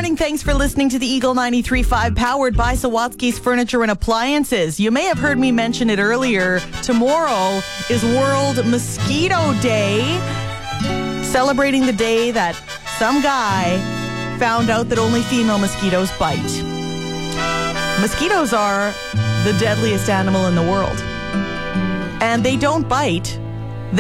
morning. Thanks for listening to the Eagle 93.5, powered by Sawatsky's Furniture and Appliances. You may have heard me mention it earlier. Tomorrow is World Mosquito Day, celebrating the day that some guy found out that only female mosquitoes bite. Mosquitoes are the deadliest animal in the world. And they don't bite